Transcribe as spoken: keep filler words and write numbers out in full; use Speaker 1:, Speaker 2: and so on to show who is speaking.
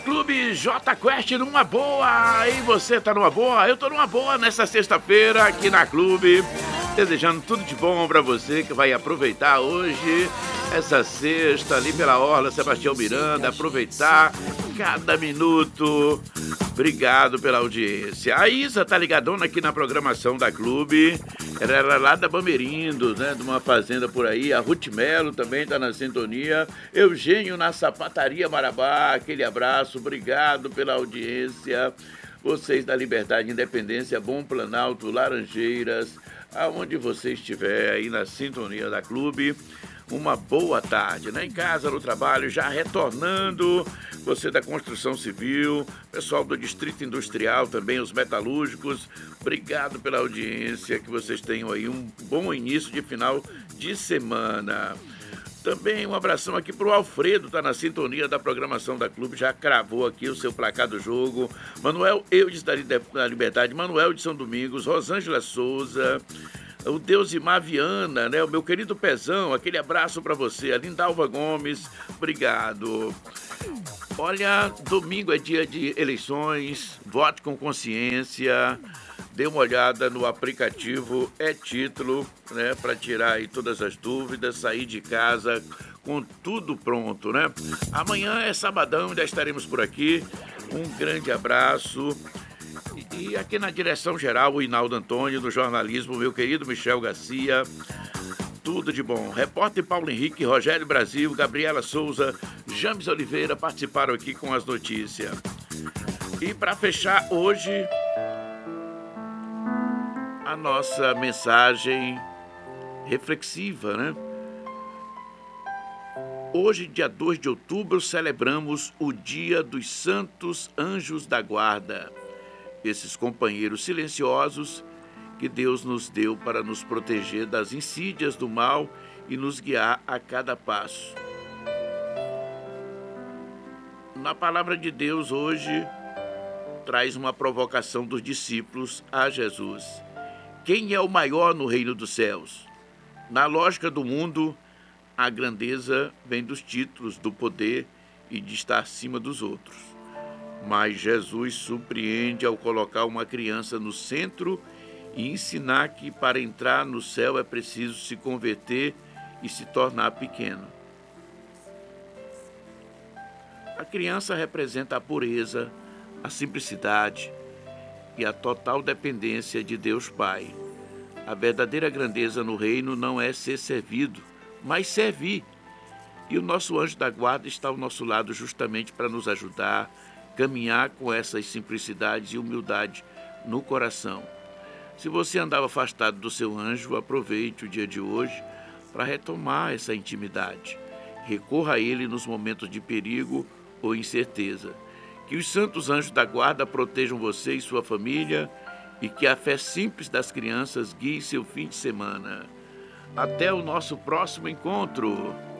Speaker 1: Clube J Quest numa boa. E você tá numa boa? Eu tô numa boa nessa sexta-feira aqui na Clube. Desejando tudo de bom pra você que vai aproveitar hoje essa sexta ali pela Orla Sebastião Miranda, aproveitar cada minuto. Obrigado pela audiência. A Isa tá ligadona aqui na programação da Clube. Ela era lá da Bamerindo, né, de uma fazenda por aí. A Ruth Melo também tá na sintonia. Eugênio na Sapataria Marabá, aquele abraço, obrigado pela audiência. Vocês da Liberdade, Independência, Bom Planalto, Laranjeiras, aonde você estiver aí na sintonia da Clube, uma boa tarde, né? Em casa, no trabalho, já retornando, você da construção civil, pessoal do Distrito Industrial também, os metalúrgicos, obrigado pela audiência, que vocês tenham aí um bom início de final de semana. Também um abração aqui pro Alfredo, tá na sintonia da programação da Clube, já cravou aqui o seu placar do jogo. Manuel Eudes da Liberdade, Manuel de São Domingos, Rosângela Souza, o Deusimar Viana, né? O meu querido Pezão, aquele abraço para você. A Lindalva Gomes, obrigado. Olha, domingo é dia de eleições, vote com consciência. Dê uma olhada no aplicativo É Título, né? Para tirar aí todas as dúvidas, sair de casa com tudo pronto, né? Amanhã é sabadão, ainda estaremos por aqui. Um grande abraço. E aqui na direção geral, o Hinaldo Antônio, do jornalismo, meu querido Michel Garcia, tudo de bom. Repórter Paulo Henrique, Rogério Brasil, Gabriela Souza, James Oliveira participaram aqui com as notícias. E para fechar hoje, a nossa mensagem reflexiva, né? Hoje, dia dois de outubro, celebramos o Dia dos Santos Anjos da Guarda. Esses companheiros silenciosos que Deus nos deu para nos proteger das insídias do mal e nos guiar a cada passo. Na palavra de Deus hoje traz uma provocação dos discípulos a Jesus. Quem é o maior no reino dos céus? Na lógica do mundo, a grandeza vem dos títulos, do poder e de estar acima dos outros. Mas Jesus surpreende ao colocar uma criança no centro e ensinar que para entrar no céu é preciso se converter e se tornar pequeno. A criança representa a pureza, a simplicidade e a total dependência de Deus Pai. A verdadeira grandeza no reino não é ser servido, mas servir. E o nosso anjo da guarda está ao nosso lado justamente para nos ajudar, caminhar com essas simplicidades e humildade no coração. Se você andava afastado do seu anjo, aproveite o dia de hoje para retomar essa intimidade. Recorra a ele nos momentos de perigo ou incerteza. Que os santos anjos da guarda protejam você e sua família e que a fé simples das crianças guie seu fim de semana. Até o nosso próximo encontro.